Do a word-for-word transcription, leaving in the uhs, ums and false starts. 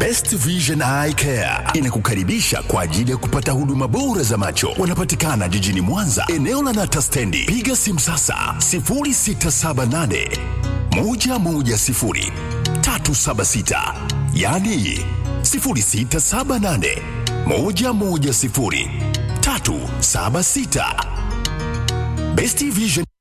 Best Vision Eye Care inakukaribisha kwa ajili ya kupata huduma bora za macho. Wanapatikana jijini Mwanza, eneo la Nata Stendi. Piga simu sasa sifuri sita saba nane moja moja sifuri tatu saba sita, yani sifuri sita saba nane moja moja sifuri tatu saba sita. Best Vision